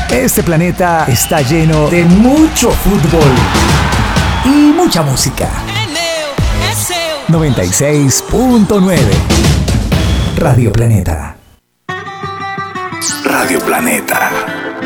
Este planeta está lleno de mucho fútbol y mucha música. 96.9 Radio Planeta. Radio Planeta.